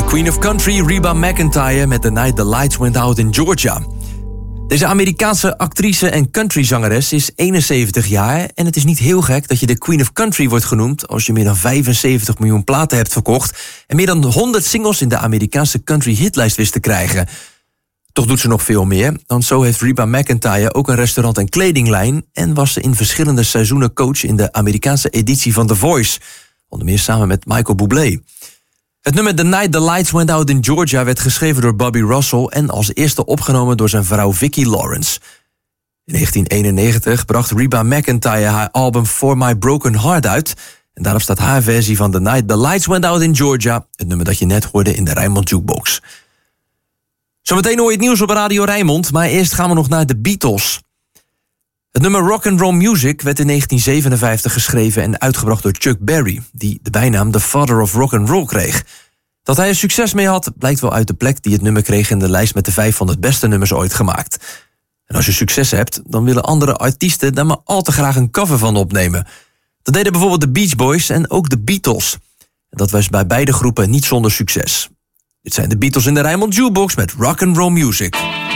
Queen of Country, Reba McEntire met The Night the Lights Went Out in Georgia. Deze Amerikaanse actrice en countryzangeres is 71 jaar... en het is niet heel gek dat je de Queen of Country wordt genoemd... als je meer dan 75 miljoen platen hebt verkocht... en meer dan 100 singles in de Amerikaanse country hitlijst wist te krijgen. Toch doet ze nog veel meer, want zo heeft Reba McEntire ook een restaurant- en kledinglijn... en was ze in verschillende seizoenen coach in de Amerikaanse editie van The Voice... onder meer samen met Michael Bublé. Het nummer The Night the Lights Went Out in Georgia werd geschreven door Bobby Russell... en als eerste opgenomen door zijn vrouw Vicki Lawrence. In 1991 bracht Reba McEntire haar album For My Broken Heart uit... en daarop staat haar versie van The Night the Lights Went Out in Georgia... het nummer dat je net hoorde in de Rijnmond Jukebox. Zometeen hoor je het nieuws op Radio Rijnmond... maar eerst gaan we nog naar de Beatles. Het nummer Rock'n'Roll Music werd in 1957 geschreven en uitgebracht door Chuck Berry... die de bijnaam The Father of Rock'n'Roll kreeg. Dat hij er succes mee had, blijkt wel uit de plek die het nummer kreeg... in de lijst met de 500 beste nummers ooit gemaakt. En als je succes hebt, dan willen andere artiesten... daar maar al te graag een cover van opnemen. Dat deden bijvoorbeeld de Beach Boys en ook de Beatles. En dat was bij beide groepen niet zonder succes. Dit zijn de Beatles in de Rijnmond Jukebox met Rock'n'Roll Music.